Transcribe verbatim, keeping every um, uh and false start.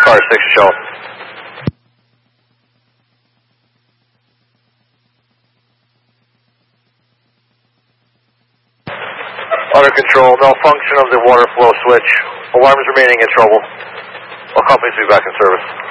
car six to show. Under control, malfunction of the water flow switch. Alarms remaining in trouble. All companies will be back in service.